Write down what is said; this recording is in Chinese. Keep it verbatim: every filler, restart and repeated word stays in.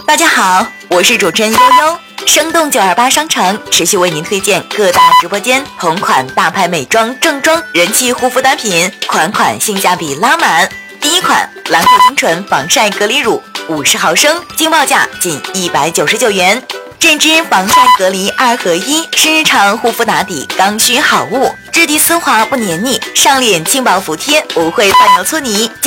大家好，我是主持人悠悠，生动九二八商城持续为您推荐各大直播间同款大牌美妆正装人气护肤单品，款款性价比拉满。第一款兰蔻精纯防晒隔离乳，五十毫升，经报价仅一百九十九元。针织防晒隔离二合一，是日常护肤打底刚需好物，质地丝滑不黏腻，上脸轻薄服帖，不会泛油搓泥。